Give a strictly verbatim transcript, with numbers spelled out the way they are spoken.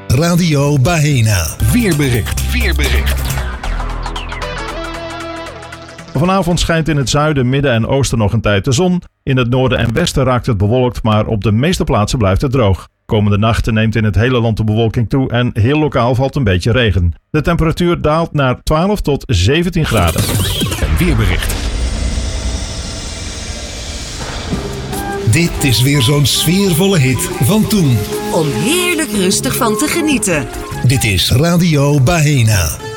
Radio Bahena. Weerbericht. Weerbericht. Vanavond schijnt in het zuiden, midden en oosten nog een tijd de zon. In het noorden en westen raakt het bewolkt, maar op de meeste plaatsen blijft het droog. Komende nacht neemt in het hele land de bewolking toe en heel lokaal valt een beetje regen. De temperatuur daalt naar twaalf tot zeventien graden. Een weerbericht. Dit is weer zo'n sfeervolle hit van toen. Om heerlijk rustig van te genieten. Dit is Radio Bahena.